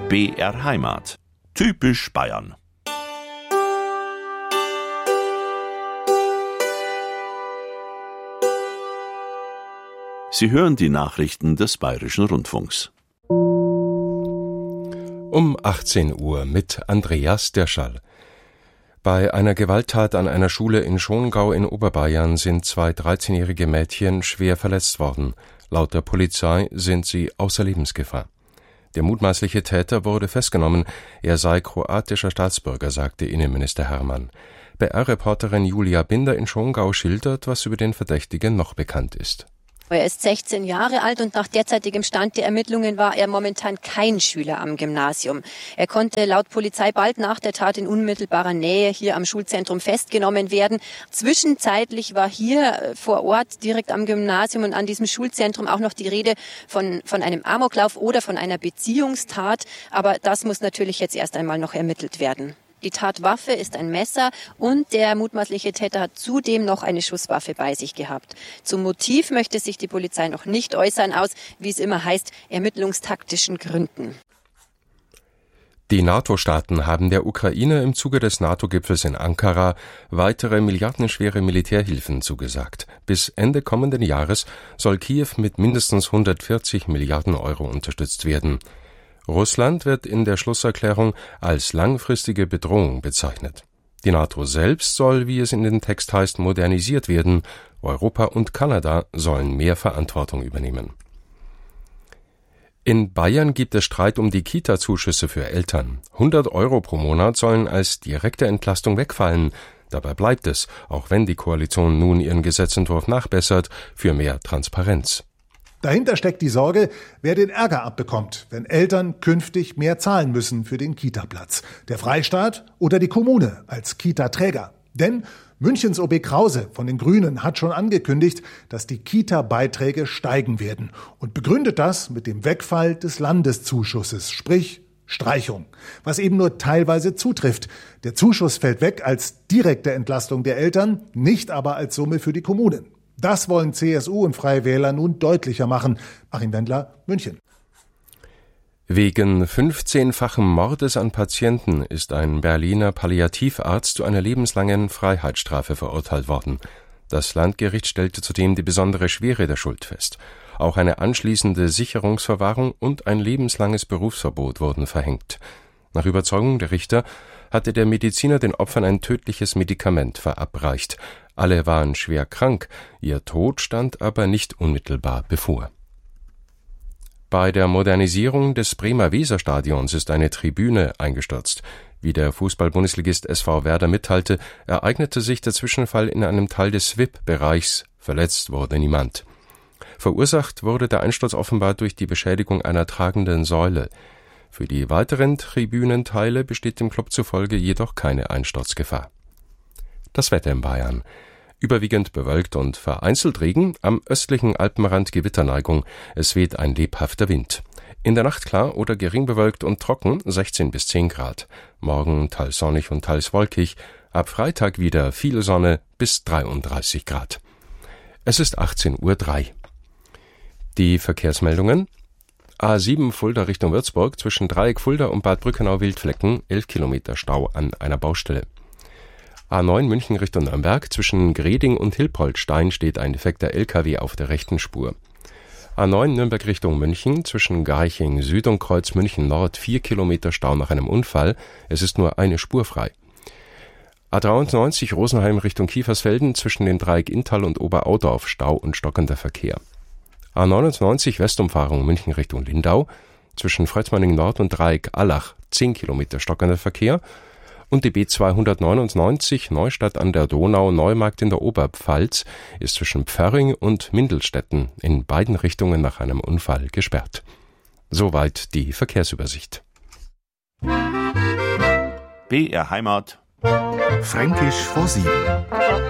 BR Heimat. Typisch Bayern. Sie hören die Nachrichten des Bayerischen Rundfunks. Um 18 Uhr mit Andreas Derschall. Bei einer Gewalttat an einer Schule in Schongau in Oberbayern sind 2 13-jährige Mädchen schwer verletzt worden. Laut der Polizei sind sie außer Lebensgefahr. Der mutmaßliche Täter wurde festgenommen. Er sei kroatischer Staatsbürger, sagte Innenminister Hermann. BR-Reporterin Julia Binder in Schongau schildert, was über den Verdächtigen noch bekannt ist. Er ist 16 Jahre alt und nach derzeitigem Stand der Ermittlungen war er momentan kein Schüler am Gymnasium. Er konnte laut Polizei bald nach der Tat in unmittelbarer Nähe hier am Schulzentrum festgenommen werden. Zwischenzeitlich war hier vor Ort direkt am Gymnasium und an diesem Schulzentrum auch noch die Rede von einem Amoklauf oder von einer Beziehungstat. Aber das muss natürlich jetzt erst einmal noch ermittelt werden. Die Tatwaffe ist ein Messer und der mutmaßliche Täter hat zudem noch eine Schusswaffe bei sich gehabt. Zum Motiv möchte sich die Polizei noch nicht äußern, aus, wie es immer heißt, ermittlungstaktischen Gründen. Die NATO-Staaten haben der Ukraine im Zuge des NATO-Gipfels in Ankara weitere milliardenschwere Militärhilfen zugesagt. Bis Ende kommenden Jahres soll Kiew mit mindestens 140 Milliarden Euro unterstützt werden. Russland wird in der Schlusserklärung als langfristige Bedrohung bezeichnet. Die NATO selbst soll, wie es in dem Text heißt, modernisiert werden. Europa und Kanada sollen mehr Verantwortung übernehmen. In Bayern gibt es Streit um die Kita-Zuschüsse für Eltern. 100 Euro pro Monat sollen als direkte Entlastung wegfallen. Dabei bleibt es, auch wenn die Koalition nun ihren Gesetzentwurf nachbessert, für mehr Transparenz. Dahinter steckt die Sorge, wer den Ärger abbekommt, wenn Eltern künftig mehr zahlen müssen für den Kita-Platz. Der Freistaat oder die Kommune als Kita-Träger. Denn Münchens OB Krause von den Grünen hat schon angekündigt, dass die Kita-Beiträge steigen werden und begründet das mit dem Wegfall des Landeszuschusses, sprich Streichung, was eben nur teilweise zutrifft. Der Zuschuss fällt weg als direkte Entlastung der Eltern, nicht aber als Summe für die Kommunen. Das wollen CSU und Freie Wähler nun deutlicher machen. Achim Wendler, München. Wegen 15-fachen Mordes an Patienten ist ein Berliner Palliativarzt zu einer lebenslangen Freiheitsstrafe verurteilt worden. Das Landgericht stellte zudem die besondere Schwere der Schuld fest. Auch eine anschließende Sicherungsverwahrung und ein lebenslanges Berufsverbot wurden verhängt. Nach Überzeugung der Richter hatte der Mediziner den Opfern ein tödliches Medikament verabreicht. Alle waren schwer krank, ihr Tod stand aber nicht unmittelbar bevor. Bei der Modernisierung des Bremer Weserstadions ist eine Tribüne eingestürzt. Wie der Fußball-Bundesligist SV Werder mitteilte, ereignete sich der Zwischenfall in einem Teil des VIP-Bereichs. Verletzt wurde niemand. Verursacht wurde der Einsturz offenbar durch die Beschädigung einer tragenden Säule. Für die weiteren Tribünenteile besteht dem Club zufolge jedoch keine Einsturzgefahr. Das Wetter in Bayern. Überwiegend bewölkt und vereinzelt Regen, am östlichen Alpenrand Gewitterneigung. Es weht ein lebhafter Wind. In der Nacht klar oder gering bewölkt und trocken, 16 bis 10 Grad. Morgen teils sonnig und teils wolkig. Ab Freitag wieder viel Sonne bis 33 Grad. Es ist 18:03 Uhr. Die Verkehrsmeldungen. A7 Fulda Richtung Würzburg, zwischen Dreieck Fulda und Bad Brückenau-Wildflecken, 11 Kilometer Stau an einer Baustelle. A9 München Richtung Nürnberg, zwischen Greding und Hilpoltstein steht ein defekter LKW auf der rechten Spur. A9 Nürnberg Richtung München, zwischen Garching Süd und Kreuz München Nord, 4 Kilometer Stau nach einem Unfall. Es ist nur eine Spur frei. A93 Rosenheim Richtung Kiefersfelden, zwischen dem Dreieck Inntal und Oberaudorf, Stau und stockender Verkehr. A99 Westumfahrung München Richtung Lindau, zwischen Freuzmanning Nord und Dreieck Allach, 10 Kilometer stockender Verkehr. Und die B299 Neustadt an der Donau Neumarkt in der Oberpfalz ist zwischen Pförring und Mindelstetten in beiden Richtungen nach einem Unfall gesperrt. Soweit die Verkehrsübersicht. BR Heimat. Fränkisch vor 7.